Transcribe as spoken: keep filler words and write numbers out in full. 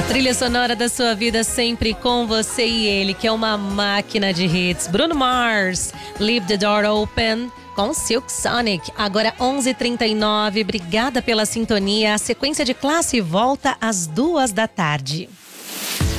Trilha sonora da sua vida sempre com você e ele, que é uma máquina de hits. Bruno Mars, Leave the Door Open, com Silk Sonic. Agora onze e trinta e nove, obrigada pela sintonia. A sequência de classe volta às duas da tarde.